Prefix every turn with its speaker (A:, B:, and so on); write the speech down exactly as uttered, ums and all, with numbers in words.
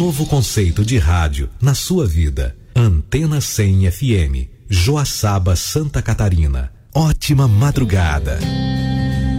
A: novo conceito de rádio na sua vida. Antena cem F M, Joaçaba, Santa Catarina. Ótima madrugada.